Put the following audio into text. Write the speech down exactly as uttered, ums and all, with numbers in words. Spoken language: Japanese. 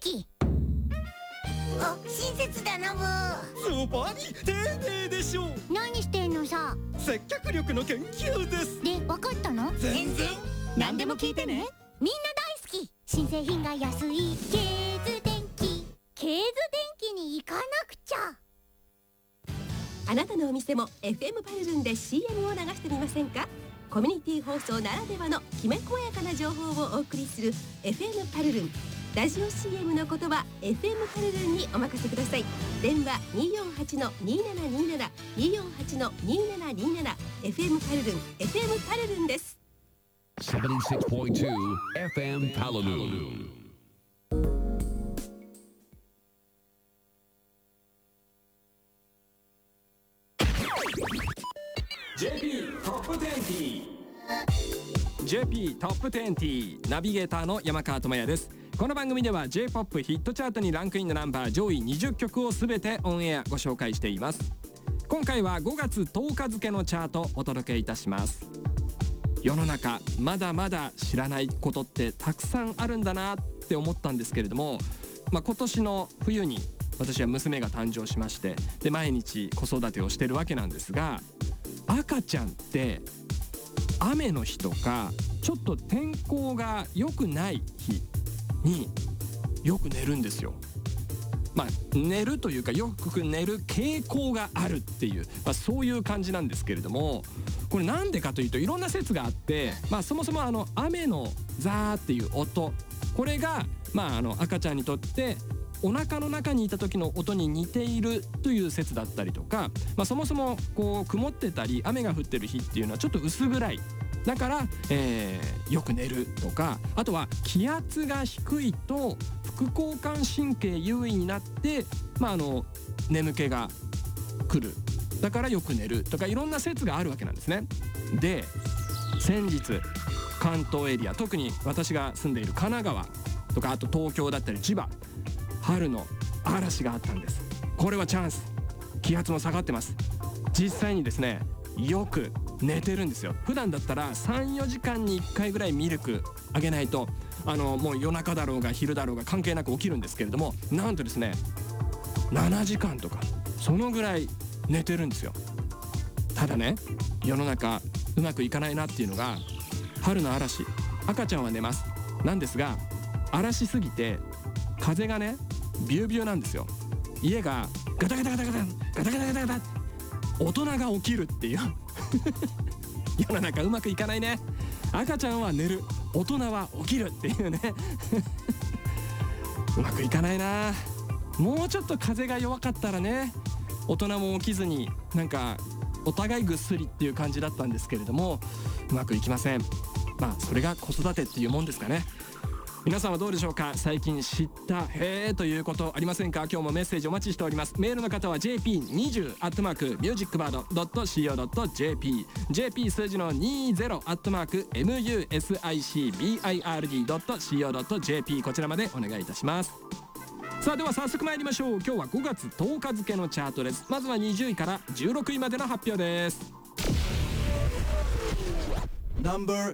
き。お、親切だなブー。 ズバリ丁寧でしょう。 何してんのさ。 接客力の研究です。 で、分かったの？ 全然。 何でも聞いてね。 みんな大好き。新製品が安いケーズ電機。ケーズ電機に行かなくちゃ。 あなたのお店も エフエム パルルンで シーエム を流してみませんか？コミュニティ放送ならではのきめ細やかな情報をお送りする エフエム パルルン。ラジオ シーエム の言葉 エフエム パルルンにお任せください。電話 にーよんはちのにーななにーなな にーよんはちのにーななにーなな エフエム パルルン エフエム パルルンです。 ななじゅうろくてんに エフエム パルルン。 ジェーピー トップにじゅう。 ジェーピー トップにじゅうナビゲーターの山川智也です。この番組では J-ポップ ヒットチャートにランクインのナンバー上位にじゅっきょくをすべてオンエアご紹介しています。今回はごがつとおか付のチャートをお届けいたします。世の中まだまだ知らないことってたくさんあるんだなって思ったんですけれども、まあ、今年の冬に私は娘が誕生しまして、で毎日子育てをしてるわけなんですが、赤ちゃんって雨の日とかちょっと天候が良くない日によく寝るんですよ。まあ寝るというかよく寝る傾向があるっていう、まあ、そういう感じなんですけれども、これなんでかというといろんな説があって、まあ、そもそもあの雨のザーっていう音、これがまああの赤ちゃんにとってお腹の中にいた時の音に似ているという説だったりとか、まあ、そもそもこう曇ってたり雨が降ってる日っていうのはちょっと薄暗いだから、えー、よく寝るとか、あとは気圧が低いと副交感神経優位になって、まあ、あの眠気が来るだからよく寝るとかいろんな説があるわけなんですね。で先日関東エリア、特に私が住んでいる神奈川とかあと東京だったり千葉、春の嵐があったんです。これはチャンス、気圧も下がってます。実際にですねよく寝てるんですよ。普段だったら さんよじかんにいっかいぐらいミルクあげないとあのもう夜中だろうが昼だろうが関係なく起きるんですけれども、なんとですねななじかんとかそのぐらい寝てるんですよ。ただね世の中うまくいかないなっていうのが、春の嵐赤ちゃんは寝ますなんですが、嵐すぎて風がねビュービューなんですよ。家がガタガタガタガタガタガタガタガタ、大人が起きるっていう世の中うまくいかないね。赤ちゃんは寝る、大人は起きるっていうねうまくいかないな。もうちょっと風が弱かったらね大人も起きずになんかお互いぐっすりっていう感じだったんですけれども、うまくいきません。まあそれが子育てっていうもんですかね。皆さんはどうでしょうか。最近知ったへーということありませんか。今日もメッセージお待ちしております。メールの方は ジェーピーにじゅう アットマークミュージックバード ドット シーオー ドット ジェーピー ジェーピー 数字のにじゅう アットマーク ミュージックバード ドット シーオー ドット ジェーピー こちらまでお願いいたします。さあでは早速参りましょう。今日はごがつとおか付のチャートです。まずはにじゅういからじゅうろくいまでの発表です。 ナンバー